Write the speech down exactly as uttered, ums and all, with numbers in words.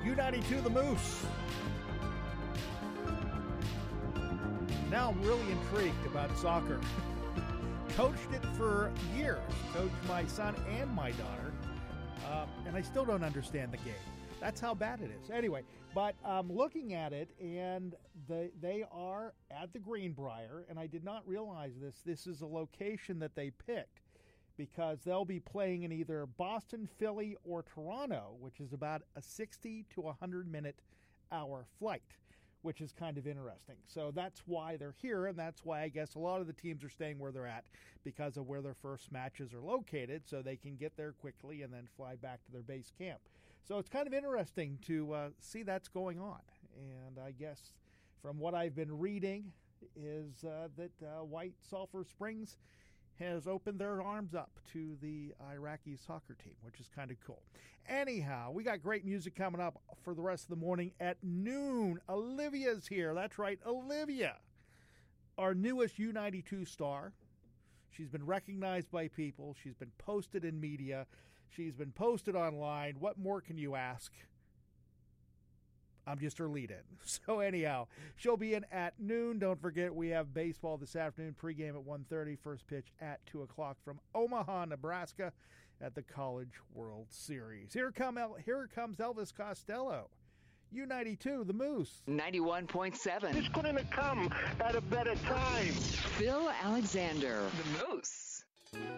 U ninety-two, the Moose. Now I'm really intrigued about soccer. Coached it for years. Coached my son and my daughter. Uh, and I still don't understand the game. That's how bad it is. Anyway, but I'm looking at it, and the, they are at the Greenbrier, and I did not realize this. This is a location that they picked because they'll be playing in either Boston, Philly, or Toronto, which is about a sixty to one hundred minute hour flight, which is kind of interesting. So that's why they're here, and that's why I guess a lot of the teams are staying where they're at because of where their first matches are located, so they can get there quickly and then fly back to their base camp. So it's kind of interesting to uh, see that's going on. And I guess from what I've been reading is uh, that uh, White Sulphur Springs has opened their arms up to the Iraqi soccer team, which is kind of cool. Anyhow, we got great music coming up for the rest of the morning at noon. Olivia's here. That's right, Olivia, our newest U ninety-two star. She's been recognized by people. She's been posted in media. She's been posted online. What more can you ask? I'm just her lead-in. So anyhow, she'll be in at noon. Don't forget, we have baseball this afternoon, pregame at one thirty, first pitch at two o'clock from Omaha, Nebraska at the College World Series. Here, come El- here comes Elvis Costello. U ninety-two, the Moose. ninety-one point seven. This couldn't have come at a better time. Phil Alexander, the Moose.